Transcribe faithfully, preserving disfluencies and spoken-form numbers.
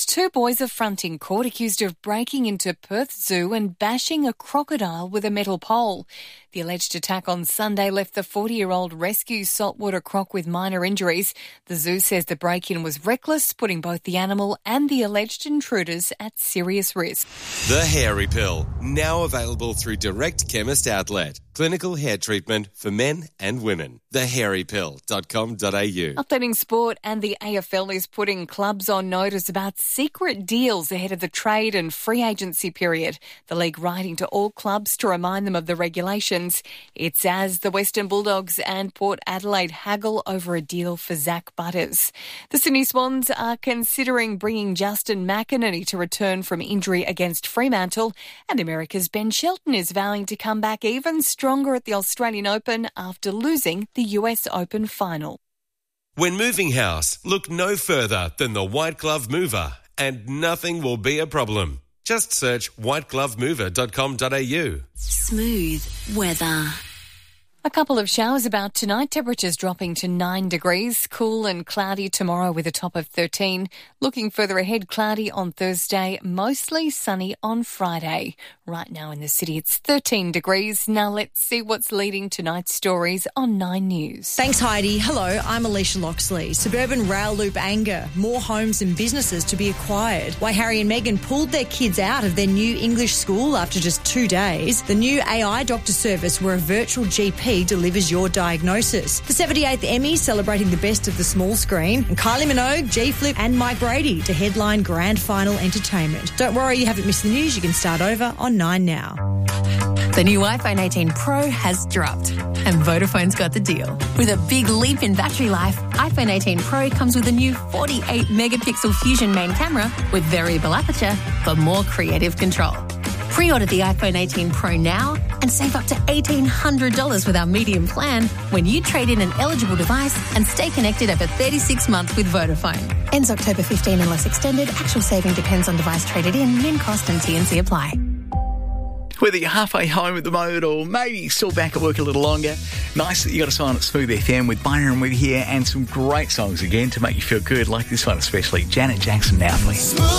two boys are fronting court accused of breaking into Perth Zoo and bashing a crocodile with a metal pole. The alleged attack on Sunday left the forty-year-old rescue saltwater croc with minor injuries. The zoo says the break-in was reckless, putting both the animal and the alleged intruders at serious risk. The Hairy Pill, now available through Direct Chemist Outlet. Clinical hair treatment for men and women. the hairy pill dot com dot a u. Updating sport, and the A F L is putting clubs on notice about secret deals ahead of the trade and free agency period. The league writing to all clubs to remind them of the regulations. It's as the Western Bulldogs and Port Adelaide haggle over a deal for Zach Butters. The Sydney Swans are considering bringing Justin McInerney to return from injury against Fremantle, and America's Ben Shelton is vowing to come back even stronger at the Australian Open after losing the U S Open final. When moving house, look no further than the White Glove Mover, and nothing will be a problem. Just search white glove mover dot com dot a u. Smooth weather. A couple of showers about tonight, temperatures dropping to nine degrees, cool and cloudy tomorrow with a top of thirteen. Looking further ahead, cloudy on Thursday, mostly sunny on Friday. Right now in the city, it's thirteen degrees. Now let's see what's leading tonight's stories on Nine News. Thanks, Heidi. Hello, I'm Alicia Loxley. Suburban rail loop anger, more homes and businesses to be acquired. Why Harry and Meghan pulled their kids out of their new English school after just two days. The new A I doctor service where a virtual G P delivers your diagnosis. The seventy-eighth Emmys celebrating the best of the small screen. And Kylie Minogue, G-Flip and Mike Brady to headline grand final entertainment. Don't worry, you haven't missed the news. You can start over on Nine now. The new iPhone eighteen Pro has dropped, and Vodafone's got the deal. With a big leap in battery life, iPhone eighteen Pro comes with a new forty-eight megapixel Fusion main camera with variable aperture for more creative control. Pre-order the iPhone eighteen Pro now and save up to eighteen hundred dollars with our medium plan when you trade in an eligible device and stay connected over thirty-six months with Vodafone. Ends October fifteenth unless extended. Actual saving depends on device traded in. Min cost and T and C apply. Whether you're halfway home at the moment or maybe still back at work a little longer, nice that you got a sign at Smooth F M with Byron with you here and some great songs again to make you feel good, like this one especially. Janet Jackson now, please.